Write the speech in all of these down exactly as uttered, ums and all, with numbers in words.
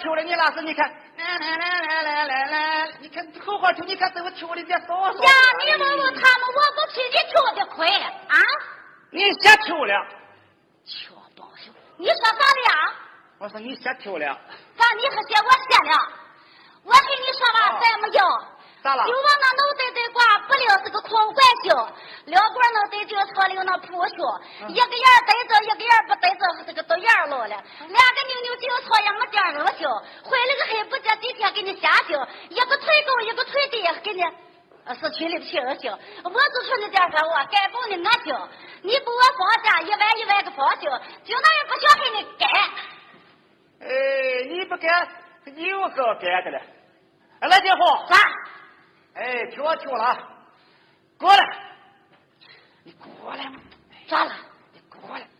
抽了，你那是你看，来来来来来来来，你看好好抽，你看这我抽的这少少。 呀，你问问他们，我不去，你抽的亏啊？ 你先抽了。 瞧不行，你说啥的呀？ 我说你先抽了。 咋你还嫌我先了？我跟你说吧，咱们叫。 咋了？ 就往那脑袋袋挂，不料是个空管袖，撩管脑袋就错溜那扑袖，嗯、一个眼逮着，一个眼不逮着，这个都眼漏了。两个妞妞就错样么点儿袖，回来个黑不这几天给你瞎袖，一个腿高一个腿低，给你呃是群里的亲儿袖。我就说你点说我该帮你俺袖，你不我放下一万一万个放袖，就那也不想给你改。 哎，你不改，有个改的了。来姐夫， 啥？ 哎，听我听了，过来，你过来嘛。 咋了？ 你过来。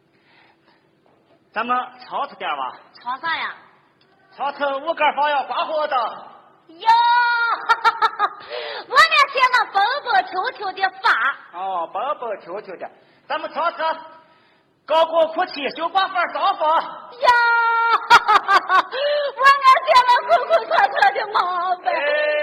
咱们吵吵点吧。 吵啥呀？ 吵吵五杆房要刮活的。 哟，我那写那蹦蹦抽抽的发。 哦，蹦蹦抽抽的，咱们吵吵高过哭泣，小把法上房。 呀，我那写那哭哭吵吵的毛病。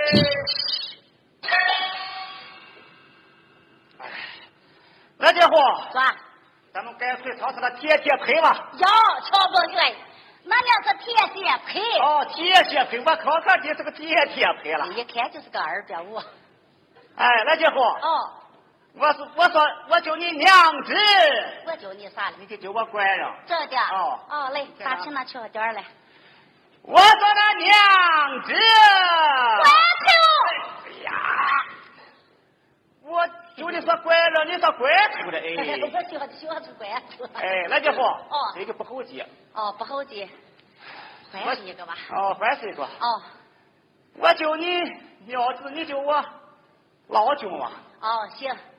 哎，来姐夫， 啥？ 咱们干脆吵吵那铁铁胚吧。 哟，瞧不对，那叫是铁铁胚。 哦，铁铁胚，我考考你是个铁铁胚了。 一看就是个二点五。 哎，来姐夫。 哦。 我说，我说，我叫你娘子。 我叫你啥了？ 你就叫我官人。 这的。 哦。 哦，来，打起那敲点来。 我说那娘子。 我头。 哎呀，我就你说官人，你说官头的哎。 我喜欢喜欢出官头。 哎，来姐夫。 哦。 这个不好记。 哦，不好记。换是一个吧。 哦，换是一个。 哦。 我叫你娘子，你叫我老舅嘛。 哦，行。